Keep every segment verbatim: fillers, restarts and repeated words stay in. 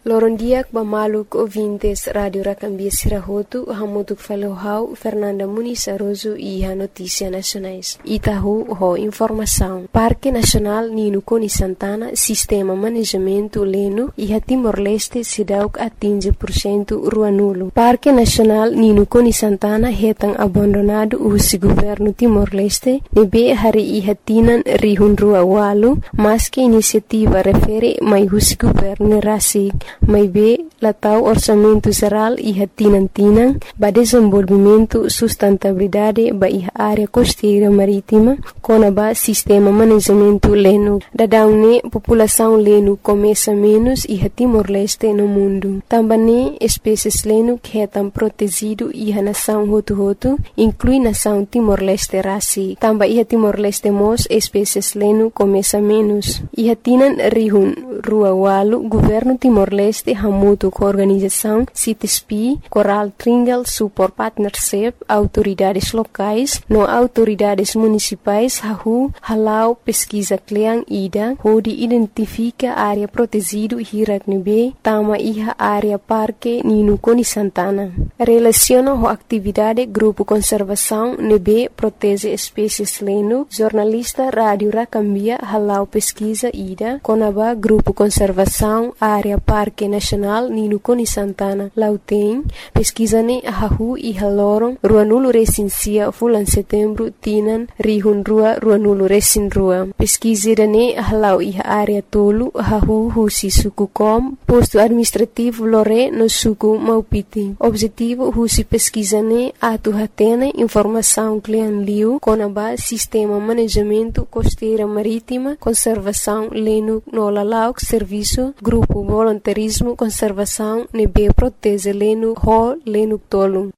Lorondiak bamaluk ouvintes Radio Rakambia Sirahotu, hamutuk falohau Fernanda Muniz Aroso e a Notícia Nacionais. Itahu ho informação. Parque Nacional Nino Coni Santana, Sistema Manejamento Leno e a Timor-Leste Sidauk atinge por cento rua nulo. Parque Nacional Nino Coni Santana retang abandonado o governo Timor-Leste, nebe hari e hatinan rihun rua walu, mas que iniciativa refere mai o governo Rasig. Mai be latau orçamento geral e hatinan-tinan ba desenvolvimento sustentabilidade ba iha área costeira marítima kona ba sistema manejamento leno. Dadaune população leno começa menos iha Timor-Leste no mundo. Também espécies leno que hetam protegido iha nação hotu-hotu, inclui nação Timor-Leste rasi. Também iha Timor-Leste mos espécies leno começa menos. Iha tinan rihun rua walu governo Timor-Leste Este hamutu com organização C I T S P, Coral Tringal Support Partnership, autoridades locais, no autoridades municipais, hahu, halau pesquisa kleang ida, hodi identifica área protegido hirak nebe, tama iha área parque Nino Coni Santana. Relaciona ho atividade grupo conservação nebe protege espécies leno, jornalista Rádio Rakambia halau pesquisa ida, konaba grupo conservação área parque Nacional Nino Coni Santana Lauteng pesquisane hahu e halorong rua nulo recensia fulan setembro tinan rihun rua rua nulo resin rua pesquisirane halau e área tolu hahu husi suku kom posto administrativo lore no suku Maupiti. Objetivo husi pesquisane atu hatene informação klean liu konaba sistema manejamento costeira marítima conservação leno no lalauk serviço grupo voluntarismo conservação nebe protege leno ho leno tolu.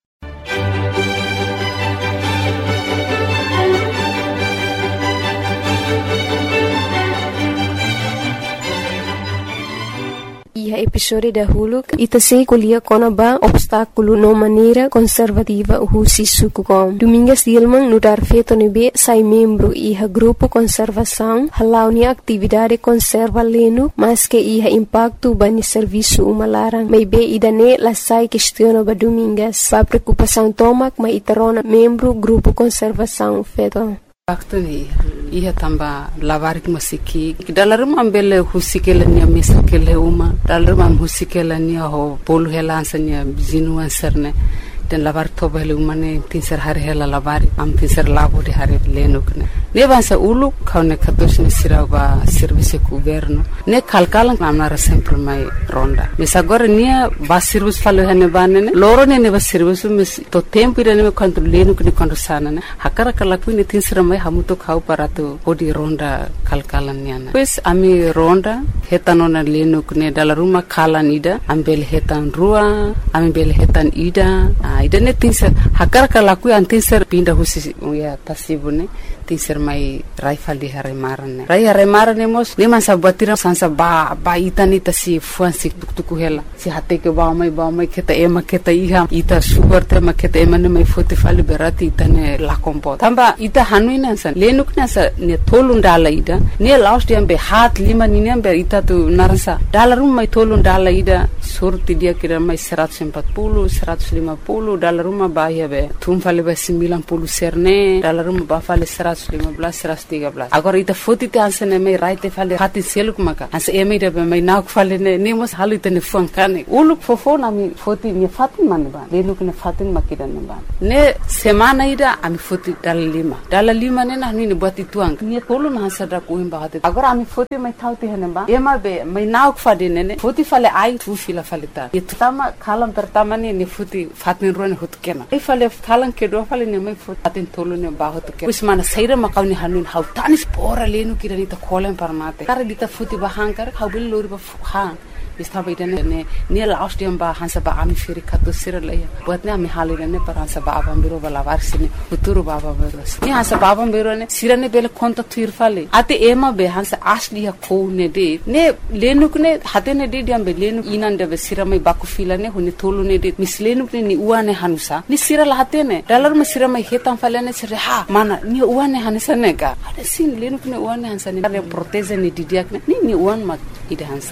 E a episódio da Hulu ita se colhia konaba obstáculo no maneira conservativa husi sukukom. Domingas Dilman no dar feito nebe sai membro e a grupo conservação halau ni atividade conserva leno mas que iha impacto bani serviço umalarang may be idane la sai questiona ba domingas ba preocupação tomak may itarona membro grupo conservação feito. Waktu ni ia tamba lavar ki masiki dalam ambele husikela ni misikele uma dalam husikela ni ho polu helansanya zinu anserne dan lavar tobele umane tinser hari hela lavar am tinser labo di hari lenukne ne bansa ulu kaune katos ni siraba service governo ne kalkalan amara sempre mai ronda mesa agora nia ba service falo hane banene loro ne ne ba service mes to tempo ida ne quanto lenukne quando sana ne hakara kala kuini tinser mai hamuto khau parato odi ronda kalkalan niana pues ami ronda hetanona lenukne dala ruma kalan ida ambel hetan rua ambel hetan ida ida ne tinser hakara kala ku antinser pinda husi ya tasibune tinser mai raifal di hare marane rai hare marane mos ne man sabatira sansa ba ba itani tasi fuansi tuktuku hela si hate ke ba mai ba mai keta ema keta iha ita sugar te ma keta ema ne mai fote fali berati itane la kompo tamba ita hanuina san lenuk na sa ne tolun dala ida ne last yam be hat lima ni ne be ita tu narasa dalarum mai tolun dala ida surti dia kira mai seratus empat puluh seratus lima puluh dalarum ba ya be tum fali be sembilan puluh serne dalarum ba fali seratus lima belas seratus tiga belas agora ita foto te ansene mai raite fale hati seluk maka as eme de mai nauk fale ne nemos halu te ne funkane uluk fofo na mi foto ni fatin man ba lenuk ne fatin makida ne ba ne semana ida ami foto dal lima dal lima ne na ni ne buat ituang ni tolu na sada ko imba hate agora ami foto mai thauti hene ba ema be mai nauk fade ne ne foto fale ai tu fila fale ta itu tama kalam pertama ne ne foto fatin ron hot kena e fale kalan ke do fale ne mai foto fatin tolu ne ba hot kena usmana saira makawni hanun hau tanis pora lenu kirani ta kolen parmate kar dita futi bahankar hau bil lori ba han istaba idane ne ne last yam ba hansa ba ami firi kato sira laya buat ne ami halira ne par hansa ba abam biro bala varsine futuro baba biro ne hansa ba abam biro ne sira ne bele konta tuir fale ate ema be hansa asli ya ko ne de ne lenu ne hate ne de diam be lenu inan de sira mai baku fila ne huni tolu ne de mis lenu ne ni uane hanusa ni sira la hate ne dalar ma sira mai hetam fale ne sira ha mana ni uane hansa ne ga ade sin lenu ne uane hansa ne proteze ne didiak ne ni ni uan ma ide hansa ne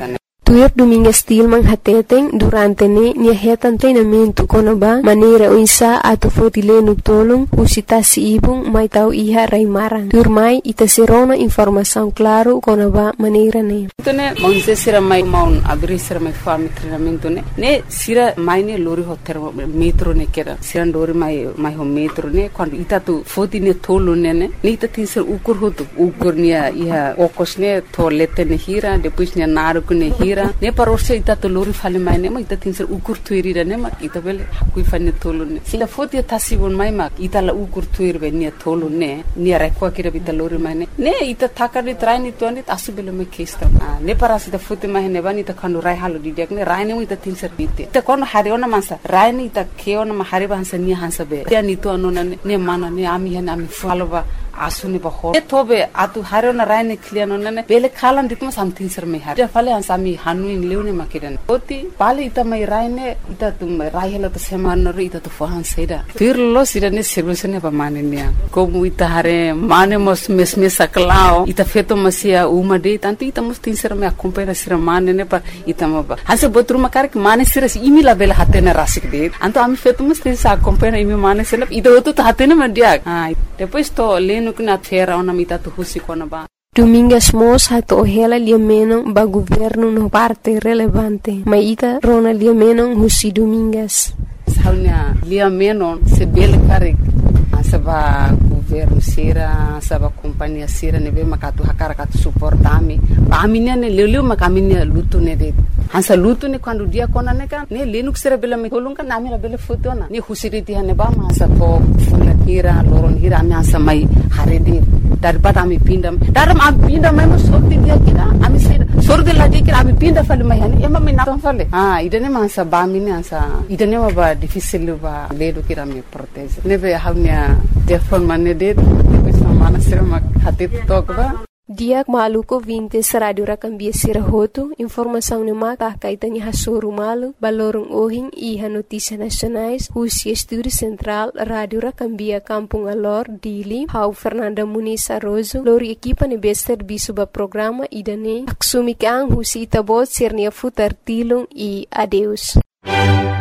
Tuir Domingues Tilman hateteng durante ne nia hetan treinamento konaba maneira o insa ato fotileno tolong usita si ibung mai tau iha raimarang. Tuir mai ita serona informação claro konaba maneira ne. Tone monse sira mai maun abri sira mai fami treinamento ne. Ne sira mai ne lori ho termo metro ne kera. Sira lori mai mai ho metro ne quando ita tu foti ne tolo ne ne. Ne ita tin sir ukur hotu ukur nia iha okos ne to lete ne hira depois nia naru ne hira. Ne parorse ita to lori fale mai ne ma ita tin sir ukur tuirira ne ma ita bele kui fane tolo ne. Sila foti tasibon mai ma ita la ukur tuir be nia tolo ne. Nia rekwa kira bita lori mai ne. Ne ita takari traini tuani asu bele me kesta. Ne parasi ita foti mai ne bani ita kanu rai halu di diak ne rai ne ita tin sir bite. Ita kono hari ona mansa rai ne ita keona ma hari bansa nia hansa be. Dia ni to anona ne ne mana ne ami hene ami faloba asuni ba ho. E tobe atu hari ona rai ne kliano ne bele kalan ditma samtin sir me hari. Dia fale hansa ami hanu in leune makidan. Oti pale ita mai rai ne ita tum rai hela to semana ro ita to fohan seda. Tirlo sida ne servisene pa mane nia. Como ita hare mane mos mes mes saklao ita feto masia uma de tanto ita mos tin sir me acompanha sir mane ne pa ita ma ba. Hansa botru makar ke mane sir imi la bela hatena rasik de. Anto ami feto mos tin sa acompanha imi mane sir ita oto to hatena mandia. Ah depois to leno kuna fera ona mita to husi kona ba. Domingues Mos hato hela liamenon ba governo no parte relevante. Maita rona liamenon husi Domingues. Saunya liamenon se bele karik. Saba governo sira, saba companhia sira nebe makatu hakara katu suportami. Ba aminia ne leleu makaminia lutu ne de. Hansa lutu ne quando dia kona ne kan ne lenuk sira bela me kolunga nami la bela fotona. Ne husiriti hane ba ma hansa to fula hira loron hira ami hansa mai harede. Daripada ami pinda. Daram ami pinda mai mo sorti dia kira ami sira. Sorti la dia kira ami pinda fale mai hani ema me na fale. Ah idane ma hansa ba mini hansa idane ma ba difficile ba ledo kira me protege. Nebe haunya telefon mana det depois mana sira mak hati tokba. Diak maluko vintes radio rakambia sirahoto informação ne maka kaitanya hasuru malu balorong ohing iha notícia nacionais husi estúdio central radio rakambia kampung alor dili hau Fernanda Muniz Aroso lori equipa ne bester bisuba programa idane aksumikang husi itabot sirnia futar tilung e adeus.